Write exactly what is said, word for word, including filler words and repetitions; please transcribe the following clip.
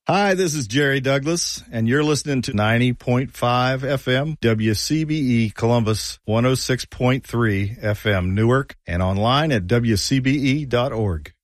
Hi, this is Jerry Douglas, and you're listening to ninety point five F M, W C B E Columbus, one oh six point three F M Newark, and online at W C B E dot org.